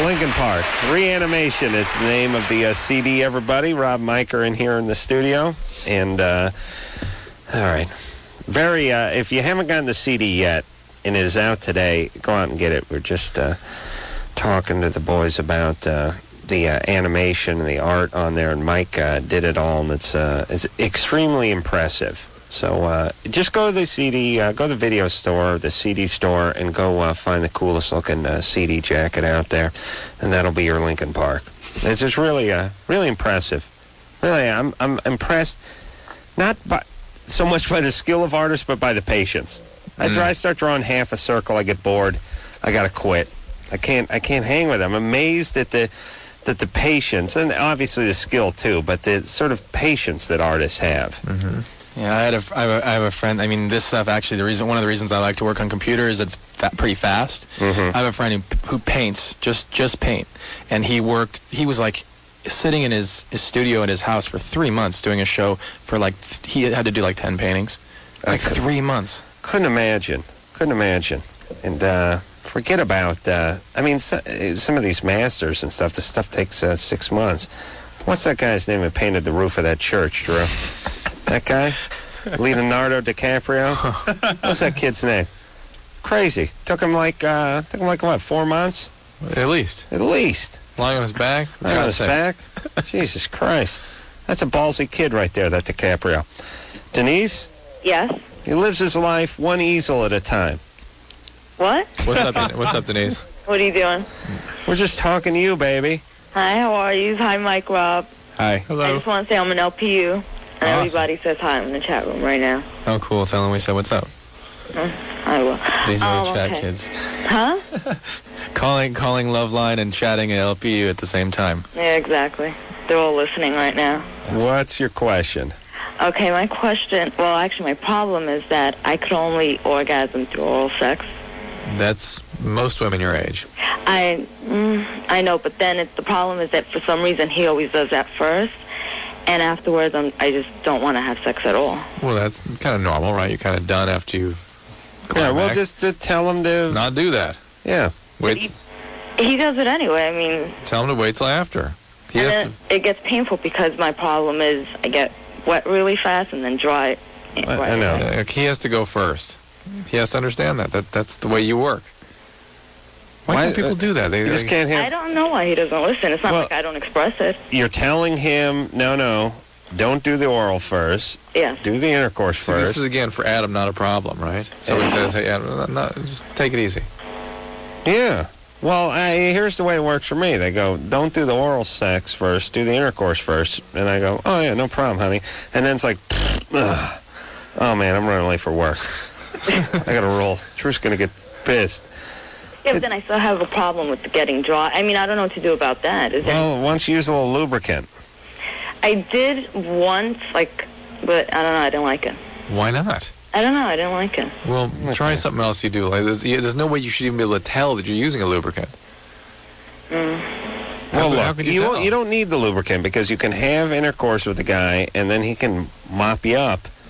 Linkin Park. Reanimation is the name of the CD, everybody. Rob Miker in here in the studio. And, all right. If you haven't gotten the CD yet, and it is out today, go out and get it. We're just talking to the boys about the animation and the art on there, and Mike did it all, and it's extremely impressive. So just go to the CD, go to the video store, the CD store, and go find the coolest looking CD jacket out there, and that'll be your Linkin Park. It's just really impressive. Really, I'm impressed, not so much by the skill of artists, but by the patience. I start drawing half a circle, I get bored, I gotta quit. I can't hang with them. I'm amazed at the patience, and obviously the skill too, but the sort of patience that artists have. Mm-hmm. Yeah, I have a friend. I mean, this stuff actually. One of the reasons I like to work on computers, it's pretty fast. Mm-hmm. I have a friend who paints, just paint, and he was like sitting in his studio at his house for 3 months doing a show for he had to do 10 paintings, 3 months. Couldn't imagine. And forget about. Some of these masters and stuff. The stuff takes 6 months. What's that guy's name who painted the roof of that church, Drew? That guy? Leonardo DiCaprio? What's that kid's name? Crazy. Took him what, 4 months? At least. Lying on his back? Lying on his back? Jesus Christ. That's a ballsy kid right there, that DiCaprio. Denise? Yes? He lives his life one easel at a time. What? What's up, Denise? What are you doing? We're just talking to you, baby. Hi, how are you? Hi, Mike, Rob. Hi. Hello. I just want to say I'm an LPU. And everybody says hi in the chat room right now. Oh, cool. Tell them we said what's up. I will. These are the chat kids. Huh? calling Loveline and chatting at LPU at the same time. Yeah, exactly. They're all listening right now. What's your question? Okay, my problem is that I could only orgasm through oral sex. That's most women your age. I know, but then the problem is that for some reason he always does that first. And afterwards, I just don't want to have sex at all. Well, that's kind of normal, right? You're kind of done after you climax. Yeah, well, just to tell him to... Not do that. Yeah. Wait. He does it anyway, Tell him to wait till after. It gets painful because my problem is I get wet really fast and then dry. I know. He has to go first. He has to understand that. That's the way you work. Why can't people do that? They just can't have... I don't know why he doesn't listen. It's not like I don't express it. You're telling him, no, don't do the oral first. Yeah. Do the intercourse first. This is, again, for Adam, not a problem, right? Somebody says, hey, Adam, just take it easy. Yeah. Well, here's the way it works for me. They go, don't do the oral sex first, do the intercourse first. And I go, oh, yeah, no problem, honey. And then it's like, oh, man, I'm running late for work. I got to roll. Drew's going to get pissed. Yeah, but then I still have a problem with getting dry. I don't know what to do about that. Well, why don't you use a little lubricant? I did once, but I don't know. I don't like it. Why not? I don't know. I didn't like it. Well, try something else you do. There's no way you should even be able to tell that you're using a lubricant. Well, look, you don't need the lubricant because you can have intercourse with the guy, and then he can mop you up.